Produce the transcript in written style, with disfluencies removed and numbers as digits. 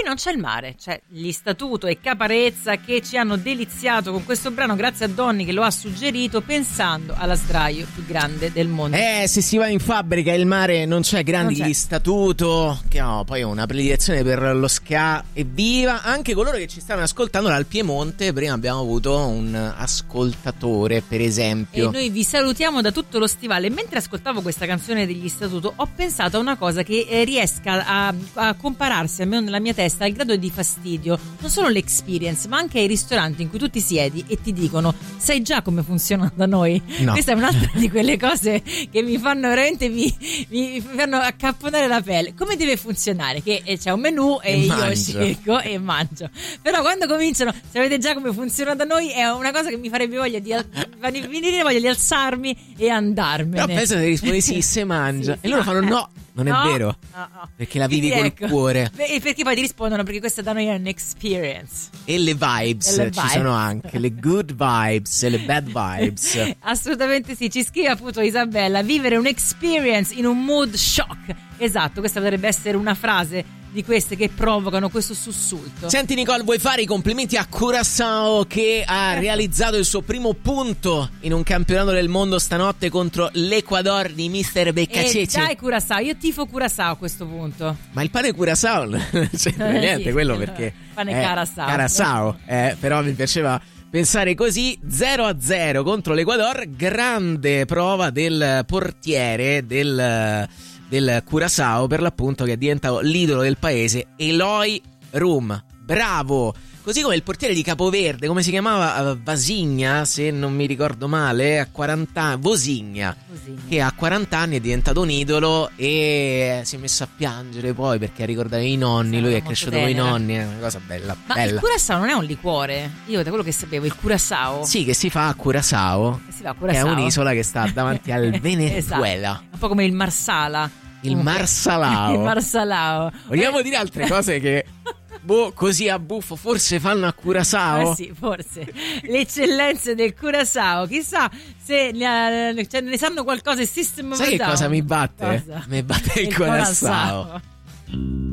non c'è il mare, c'è gli Statuto e Caparezza che ci hanno deliziato con questo brano grazie a Donny che lo ha suggerito pensando alla sdraio più grande del mondo. Se si va in fabbrica il mare non c'è, grandi Non c'è. gli Statuto, che ho poi una predilezione per lo ska, evviva. Anche coloro che ci stanno ascoltando dal Piemonte, prima abbiamo avuto un ascoltatore per esempio. E noi vi salutiamo da tutto lo stivale. Mentre ascoltavo questa canzone degli Statuto ho pensato a una cosa che riesca a compararsi almeno nella mia testa al grado di fastidio, non solo l'experience ma anche ai ristoranti in cui tu ti siedi e ti dicono sai già come funziona da noi? No. Questa è un'altra di quelle cose che mi fanno veramente mi fanno accapponare la pelle. Come deve funzionare? Che c'è un menù e io mangio. scelgo e mangio, però quando cominciano sapete già come funziona da noi è una cosa che mi farebbe voglia di venire voglia di alzarmi e andarmene. Però penso che rispondi sì, se mangia. Sì, E loro fanno no, non è vero. No. Perché la vivi Quindi, col cuore. E perché poi ti rispondono perché questa da noi è un'experience. E le vibes, E le ci vibes. sono anche le good vibes e le bad vibes. Assolutamente sì, ci scrive appunto Isabella, vivere un'experience in un mood shock. Esatto, questa dovrebbe essere una frase di queste che provocano questo sussulto. Senti Nicole, vuoi fare i complimenti a Curaçao che ha realizzato il suo primo punto in un campionato del mondo stanotte contro l'Ecuador di Mister Beccacece. Dai Curaçao, io tifo Curaçao a questo punto. Ma il pane Curaçao non c'entra niente, Sì. quello perché Pane è Curaçao. Curaçao, però mi piaceva pensare così. 0-0 contro l'Ecuador, grande prova del portiere del Curaçao, per l'appunto, che è diventato l'idolo del paese, Eloy Rum. Bravo! Così come il portiere di Capoverde, come si chiamava? Vasigna, se non mi ricordo male, a 40 anni, Vosigna, che a 40 anni è diventato un idolo e si è messo a piangere poi perché a ricordare i nonni, lui è cresciuto con i nonni, è una cosa bella. Ma bella. il Curaçao non è un liquore? Io da quello che sapevo, il Curaçao Sì, che si fa a Curaçao, si fa a che è Curaçao. un'isola che sta davanti al Venezuela. Esatto. Un po' come il Marsala. Il Marsalao. Il Marsalao. Vogliamo dire altre cose che così a buffo forse fanno a Curaçao? Sì, forse le eccellenze del Curaçao, chissà se ne sanno qualcosa il System of a Sai che Down. cosa mi batte? Cosa? Mi batte il Curaçao.